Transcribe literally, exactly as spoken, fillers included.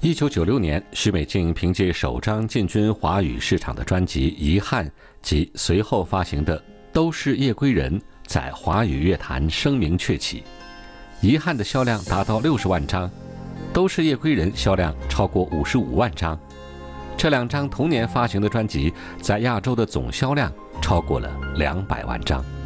一九九六年，许美静凭借首张进军华语市场的专辑《遗憾》及随后发行的《都是夜归人》在华语乐坛声名鹊起。《遗憾》的销量达到六十万张，《都是夜归人》销量超过五十五万张。这两张同年发行的专辑在亚洲的总销量超过了两百万张。